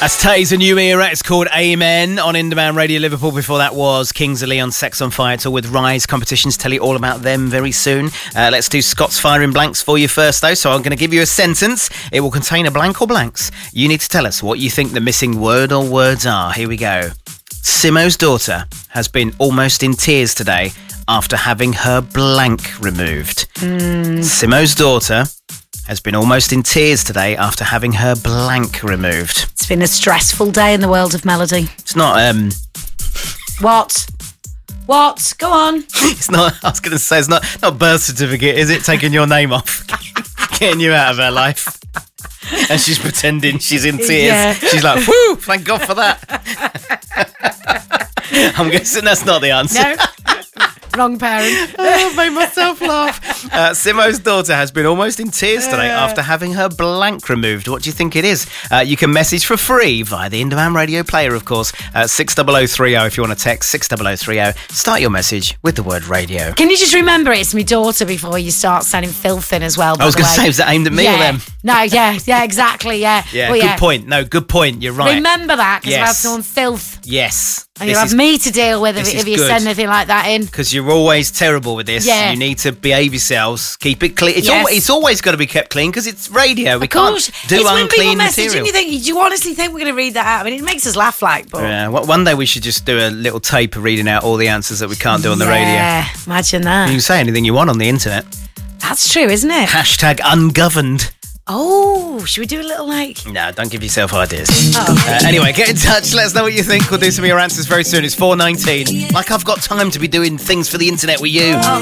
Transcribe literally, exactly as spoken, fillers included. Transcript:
That's Taze, a new era. It's called Amen on In Demand Radio Liverpool. Before that was Kings of Leon, Sex on Fire. It's all with Rise competitions. Tell you all about them very soon. Uh, let's do Scott's Firing Blanks for you first, though. So I'm going to give you a sentence. It will contain a blank or blanks. You need to tell us what you think the missing word or words are. Here we go. Simo's daughter has been almost in tears today after having her blank removed. Mm. Simo's daughter has been almost in tears today after having her blank removed. It's been a stressful day in the world of melody. It's not, um... What? What? Go on. It's not, I was going to say, it's not, not birth certificate, is it? Taking your name off. Getting you out of her life. And she's pretending she's in tears. Yeah. She's like, whoo, thank God for that. I'm guessing that's not the answer. No. Wrong parent. Oh, I made myself laugh. Uh, Simo's daughter has been almost in tears today Uh. after having her blank removed. What do you think it is? Uh, you can message for free via the In Demand Radio player, of course. Uh, six double oh three oh if you want to text six double oh three oh. Start your message with the word radio. Can you just remember it's my daughter before you start sending filth in as well? I was going to say, was that aimed at me yeah. or them? No, yeah, yeah, exactly, yeah. Yeah, well, good yeah. point. No, good point. You're right. Remember that, because Yes. you have someone filth. Yes. And you This have is- me to deal with if, this if is you good. send anything like that in. Because you're always terrible with this. Yeah. You need to behave yourselves. Keep it clean. It's, Yes. al- it's always got to be kept clean because it's radio. We Of course. can't do it's when people unclean message material. and you think, do you honestly think we're going to read that out? I mean, it makes us laugh like, but... Yeah, one one day we should just do a little tape of reading out all the answers that we can't do on the Yeah, imagine radio. that. You can say anything you want on the internet. That's true, isn't it? Hashtag ungoverned. Oh, should we do a little like... No, don't give yourself ideas. Oh. Uh, anyway, get in touch. Let us know what you think. We'll do some of your answers very soon. It's four nineteen. Like I've got time to be doing things for the internet with you. Oh.